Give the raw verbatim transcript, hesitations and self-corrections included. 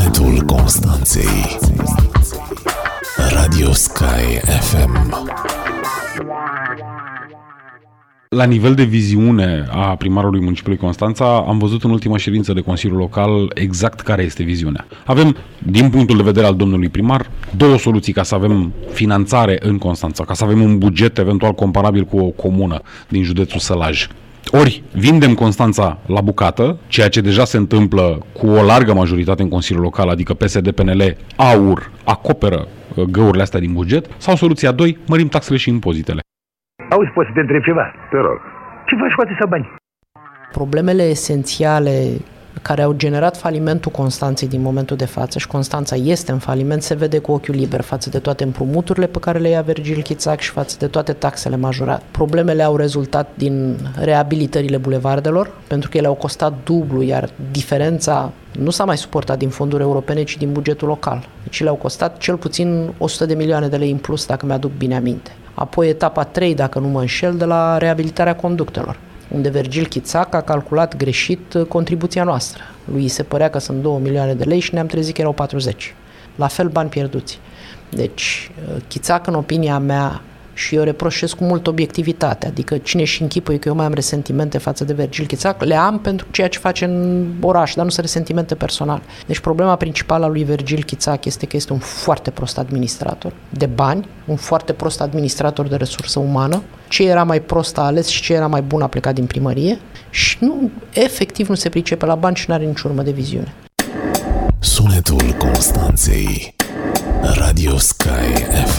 Sunetul Constanței. Radio Sky F M. La nivel de viziune a primarului municipiului Constanța, am văzut în ultima ședință de Consiliu Local exact care este viziunea. Avem, din punctul de vedere al domnului primar, două soluții ca să avem finanțare în Constanța, ca să avem un buget eventual comparabil cu o comună din județul Sălaj. Ori vindem Constanța la bucată, ceea ce deja se întâmplă cu o largă majoritate în Consiliul Local, adică P S D P N L, AUR, acoperă găurile astea din buget, sau soluția doi, mărim taxele și impozitele. Auzi, poți să te întreb ceva? Te rog. Ce faci cu atâția bani? Problemele esențiale care au generat falimentul Constanței din momentul de față, și Constanța este în faliment, se vede cu ochiul liber față de toate împrumuturile pe care le ia Virgil Chițac și față de toate taxele majorate. Problemele au rezultat din reabilitările bulevardelor, pentru că ele au costat dublu, iar diferența nu s-a mai suportat din fonduri europene, ci din bugetul local. Deci le-au costat cel puțin o sută de milioane de lei în plus, dacă mi-aduc bine aminte. Apoi etapa trei, dacă nu mă înșel, de la reabilitarea conductelor, unde Virgil Chițac a calculat greșit contribuția noastră. Lui se părea că sunt două milioane de lei și ne-am trezit că erau patruzeci. La fel, bani pierduți. Deci, Chițac, în opinia mea, și eu reproșez cu multă obiectivitate, adică cine și închipuie că eu mai am resentimente față de Virgil Chițac, le am pentru ceea ce face în oraș, dar nu sunt resentimente personale. Deci problema principală a lui Virgil Chițac este că este un foarte prost administrator de bani, un foarte prost administrator de resursă umană. Ce era mai prost a ales și ce era mai bun a plecat din primărie și nu, efectiv nu se pricepe la bani și nu are nici urmă de viziune. Sunetul Constanței. Radio Sky F M.